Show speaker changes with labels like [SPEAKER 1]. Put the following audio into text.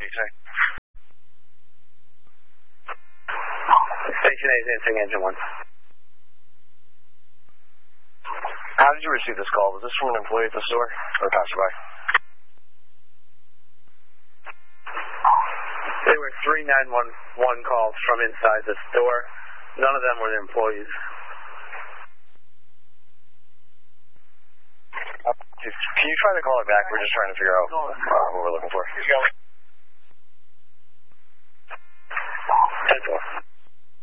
[SPEAKER 1] say?
[SPEAKER 2] Station A is answering engine 1.
[SPEAKER 1] How did you receive this call? Was this from an employee at the store or a passerby?
[SPEAKER 2] There were 3 911 calls from inside the store. None of them were the employees.
[SPEAKER 1] Can you try to call it back? We're just trying to figure out what we're looking for.